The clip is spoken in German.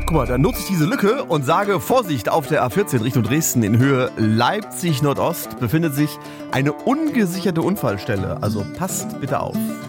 Guck mal, dann nutze ich diese Lücke und sage, Vorsicht, auf der A14 Richtung Dresden in Höhe Leipzig Nordost befindet sich eine ungesicherte Unfallstelle. Also passt bitte auf.